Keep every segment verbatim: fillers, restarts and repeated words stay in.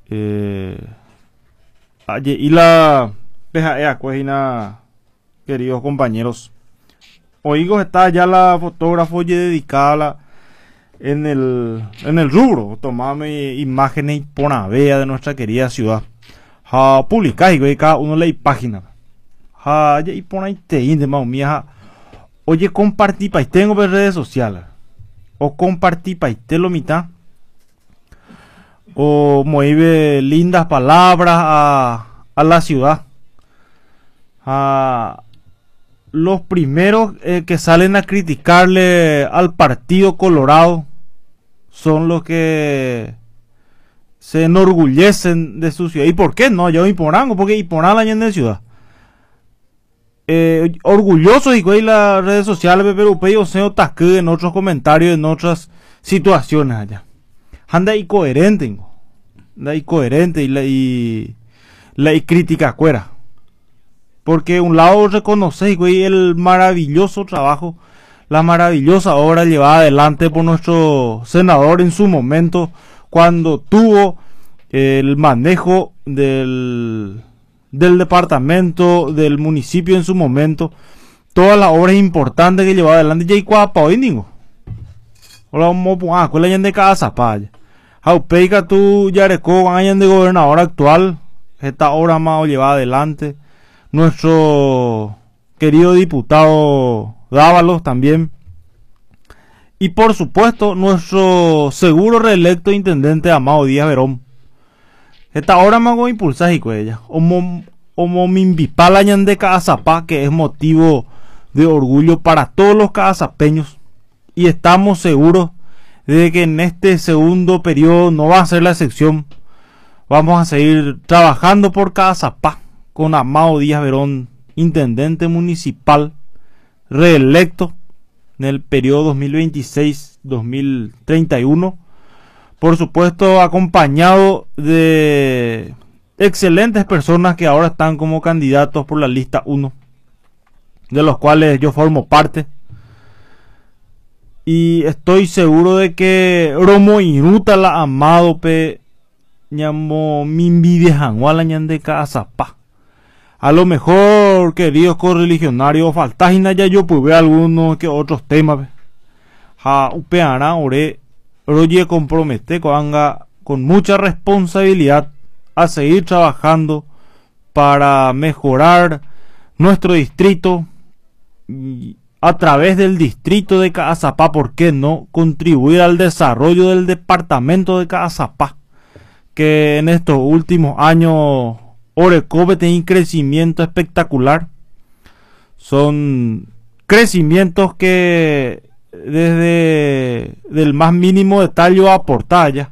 Eh, aye- y la peja cuejina, queridos compañeros. Oigo está ya la fotógrafo ya dedicada a la- en el en el rubro, tomame imágenes y ponavea de nuestra querida ciudad. Ha publicar y cada uno la página. Ha ya y pone te inde más mía. Oye, compartí pa tengo por redes sociales. O compartí pa lo mitad. O mueve lindas palabras a, a la ciudad. A los primeros eh, que salen a criticarle al Partido Colorado son los que se enorgullecen de su ciudad. ¿Y por qué no? Yo Iporango, porque Iporán la de ciudad. Eh, orgulloso y con las redes sociales, pero yo sé que en otros comentarios, en otras situaciones allá. Anda incoherente, anda incoherente y la y la y crítica fuera. Porque un lado reconoce güey, el maravilloso trabajo, la maravillosa obra llevada adelante por nuestro senador en su momento, cuando tuvo el manejo del, del departamento, del municipio en su momento, todas las obras importantes que llevaba adelante. Ya y cuapa hoy ningo. Hola, ah, con la gente de casa, paya. Jaupeica tú, Yareco, van de gobernador actual, esta obra más llevada adelante. Nuestro querido diputado Dávalos también. Y por supuesto, nuestro seguro reelecto intendente Amado Díaz Verón. Esta obra me hago impulsar y con ella. Como, como Mimbipalañan de Caazapá, que es motivo de orgullo para todos los caazapeños. Y estamos seguros de que en este segundo periodo no va a ser la excepción. Vamos a seguir trabajando por Caazapá con Amado Díaz Verón, intendente municipal reelecto en el periodo dos mil veintiséis dos mil treinta y uno. Por supuesto, acompañado de excelentes personas que ahora están como candidatos por la lista uno, de los cuales yo formo parte. Y estoy seguro de que Romo Iruta la Amado pe ñamo Mimbidejan Walañan de Caazapá. A lo mejor, queridos correligionarios, faltágina ya yo pude algunos que otros temas. Ja upeara ore roye compromete coanga con mucha responsabilidad a seguir trabajando para mejorar nuestro distrito y a través del distrito de Caazapá, ¿por qué no? Contribuir al desarrollo del departamento de Caazapá, que en estos últimos años Orecobe tiene un crecimiento espectacular. Son crecimientos que desde el más mínimo detalle aportar ya.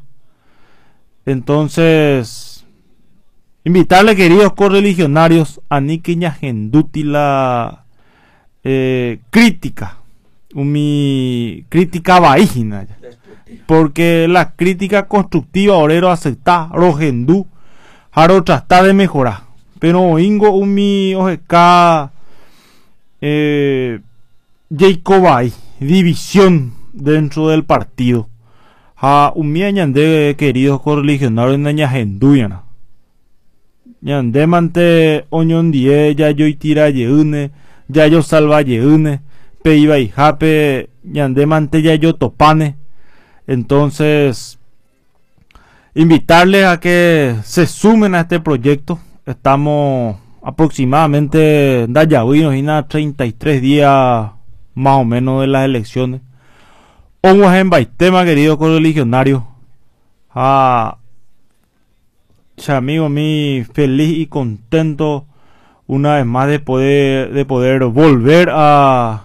Entonces, invitarle, queridos correligionarios, a Niquiña Genduti la eh, crítica, mi crítica baígina, porque la crítica constructiva orero aceptar rogendú Haro trata de mejorar, pero ingo umi ojeka eh, Jacobay, división dentro del partido. Ha umi añande, queridos correligionarios, naña genduyana. Ñande mante oñon die, ya yo itira yeune, ya yo salva yeune, pe iba y jape, ñande mante ya yo topane. Entonces, invitarles a que se sumen a este proyecto. Estamos aproximadamente Dayahuinos y nada treinta y tres días más o menos de las elecciones. Vamos en Baitema, querido correligionario. Ah, amigo mi, feliz y contento una vez más de poder de poder volver a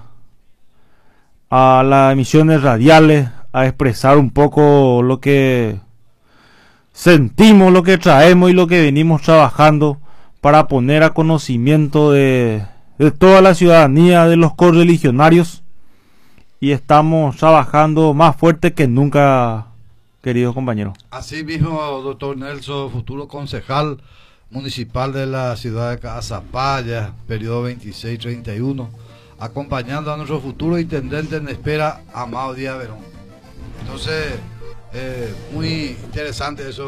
a las emisiones radiales, a expresar un poco lo que sentimos, lo que traemos y lo que venimos trabajando para poner a conocimiento de, de toda la ciudadanía, de los correligionarios, y estamos trabajando más fuerte que nunca, queridos compañeros. Así mismo, doctor Nelson, futuro concejal municipal de la ciudad de Caazapá, periodo veintiséis treinta y uno, acompañando a nuestro futuro intendente en espera, Amado Díaz Verón. Entonces, eh, muy interesante eso.